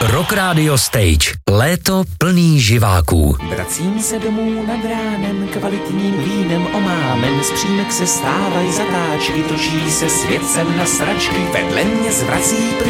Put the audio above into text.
Rock Radio Stage. Léto plný živáků. Vracím se domů nad ránem, kvalitním vínem omámen. Z přímek se stávají zatáčky, točí se svět sem na sračky. Vedle mě zvrací